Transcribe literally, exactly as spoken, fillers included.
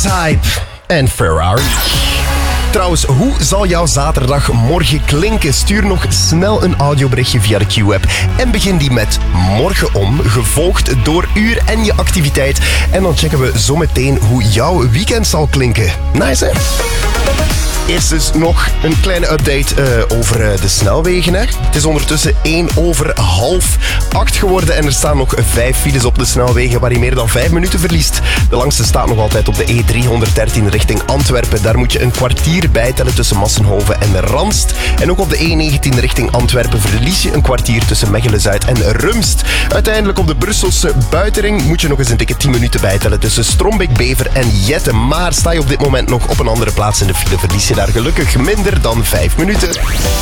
Hype en Ferrari. Trouwens, hoe zal jouw zaterdagmorgen klinken? Stuur nog snel een audioberichtje via de Q-app. En begin die met morgenom, gevolgd door uur en je activiteit. En dan checken we zometeen hoe jouw weekend zal klinken. Nice, hè? Eerst dus nog een kleine update uh, over uh, de snelwegen. Hè. Het is ondertussen één over half acht geworden en er staan nog vijf files op de snelwegen waar je meer dan vijf minuten verliest. De langste staat nog altijd op de E driehonderddertien richting Antwerpen. Daar moet je een kwartier bijtellen tussen Massenhoven en Ranst. En ook op de E negentien richting Antwerpen verlies je een kwartier tussen Mechelen-Zuid en Rumst. Uiteindelijk op de Brusselse buitenring moet je nog eens een dikke tien minuten bijtellen tussen Strombeek, Bever en Jette. Maar sta je op dit moment nog op een andere plaats in de file, verlies je daar gelukkig minder dan vijf minuten.